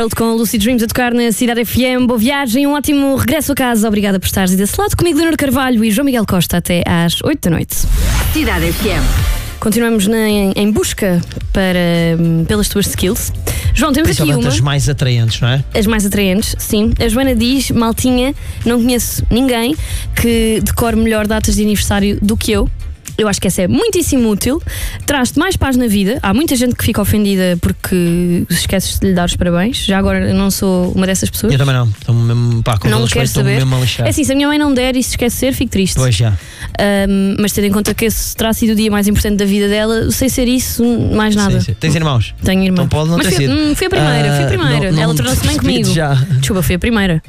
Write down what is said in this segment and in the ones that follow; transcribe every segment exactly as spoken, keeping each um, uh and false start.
Com Lucid Dreams a tocar na Cidade F M. Boa viagem, um ótimo regresso a casa. Obrigada por estares desse lado. Comigo, Leonor Carvalho e João Miguel Costa, até às oito da noite. Cidade F M. Continuamos na, em, em busca para, pelas tuas skills. João, temos aqui uma. As mais atraentes, não é? As mais atraentes, sim. A Joana diz: maltinha, não conheço ninguém que decore melhor datas de aniversário do que eu. Eu acho que essa é muitíssimo útil. Traz-te mais paz na vida. Há muita gente que fica ofendida porque esqueces de lhe dar os parabéns. Já agora eu não sou uma dessas pessoas. Eu também não. Estou mesmo, pá, com não respeito, quero estou saber. mesmo a lixar. É assim, se a minha mãe não der e se esquecer, fico triste. Pois já. Um, mas tendo em conta que esse terá sido o dia mais importante da vida dela, sem ser isso, mais nada. Sim, sim. Tens irmãos? Tenho irmão. Então pode não mas ter fui, sido. Hum, fui a primeira, uh, fui a primeira. Não, não ela tornou-se bem comigo. Já. Desculpa, fui a primeira.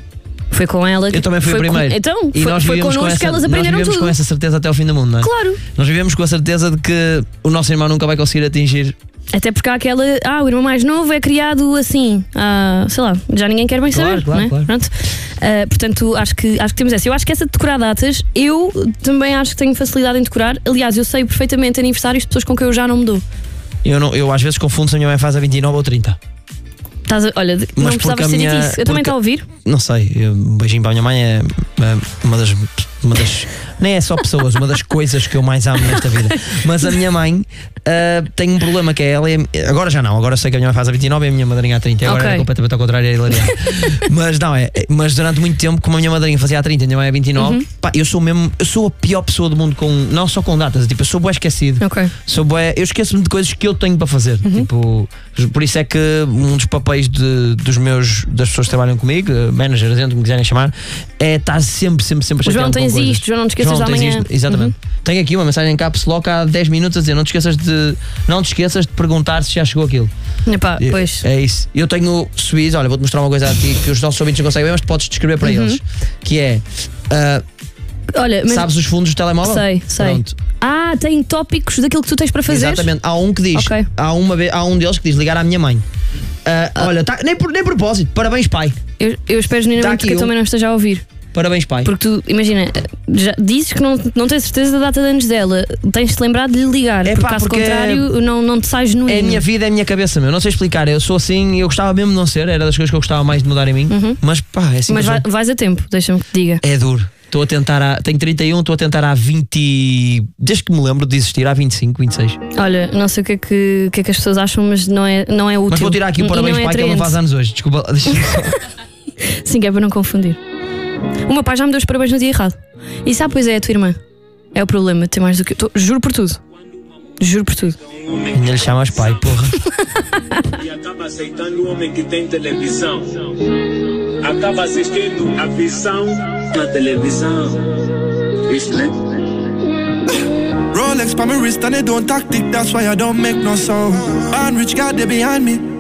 Foi com ela que. Eu também fui a primeira. Com... Então, e foi, nós foi connosco connosco essa, que elas aprenderam nós vivemos tudo. com essa certeza até ao fim do mundo, não é? Claro. Nós vivemos com a certeza de que o nosso irmão nunca vai conseguir atingir. Até porque há aquela. Ah, o irmão mais novo é criado assim. Ah, sei lá, já ninguém quer bem Claro, saber. claro, não é? claro. Pronto. Uh, portanto, acho que, acho que temos essa. Eu acho que essa de decorar datas, eu também acho que tenho facilidade em decorar. Aliás, eu sei perfeitamente aniversários de pessoas com quem eu já não me dou. Eu, não, eu às vezes confundo se a minha mãe faz a vinte e nove ou trinta. Estás a, olha, Mas não precisavas ter minha, dito isso. Eu também estou a ouvir. Não sei, eu, um beijinho para a minha mãe é, é uma, das, uma das. Nem é só pessoas, uma das coisas que eu mais amo nesta vida. Mas a minha mãe uh, tem um problema que é ela. É, agora já não, agora sei que a minha mãe faz a vinte e nove e a minha madrinha a trinta. Agora okay. é completamente ao contrário, é hilariante. Mas não, é. Mas durante muito tempo, como a minha madrinha fazia a trinta e a minha mãe a vinte e nove, uhum. pá, eu sou mesmo. Eu sou a pior pessoa do mundo com. Não só com datas, tipo, eu sou bué esquecido. Okay. Sou bué, eu esqueço-me de coisas que eu tenho para fazer. Uhum. Tipo, por isso é que um dos papéis de, dos meus, das pessoas que trabalham comigo, managers, como me quiserem chamar, é estar sempre, sempre, sempre a João, tens isto, João, não te esqueças João, de amanhã. Isto, exatamente. Uhum. Tenho aqui uma mensagem em caps lock há dez minutos a dizer: não te esqueças de, não te esqueças de perguntar se já chegou aquilo. Epá, pois. É isso. Eu tenho subido, olha, vou-te mostrar uma coisa a ti que os nossos ouvintes não conseguem ver, mas podes descrever para uhum. eles. Que é. Uh, olha, mas sabes os fundos do telemóvel? Sei, sei. Pronto. Ah, tem tópicos daquilo que tu tens para fazer? Exatamente. Há um que diz. Okay. Há, uma, há um deles que diz ligar à minha mãe. Uh, ah. Olha, tá, nem, por, nem propósito. Parabéns, pai. Eu, eu espero genuinamente tá que eu um. também não esteja a ouvir. Parabéns, pai. Porque tu, imagina, já dizes que não, não tens certeza da data de anos dela. Tens de te lembrar de lhe ligar. É porque pá, caso porque contrário, não, não te sai genuíno. É a minha vida, é a minha cabeça, meu. Não sei explicar. Eu sou assim e eu gostava mesmo de não ser. Era das coisas que eu gostava mais de mudar em mim. Uhum. Mas pá, é assim. Mas vai, vais a tempo, deixa-me que te diga. É duro. Estou a tentar, há, tenho trinta e um, estou a tentar há vinte. Desde que me lembro de existir, há vinte e cinco, vinte e seis. Olha, não sei o que é que, que, é que as pessoas acham, mas não é, não é útil. Mas vou tirar aqui o parabéns, pai, é que ele não faz anos hoje. Desculpa, deixa-me só. Sim, que é para não confundir. O meu pai já me deu os parabéns no dia errado. E sabe, pois é, a tua irmã. É o problema, tem mais do que eu. Tô, juro por tudo. Juro por tudo. Ainda lhe chamas pai, porra. E acaba aceitando o homem que tem televisão. Acaba assistindo a visão na televisão. Isso, né? Rolex by my wrist and they don't tactic, that's why I don't make no sound. And rich God, they behind me.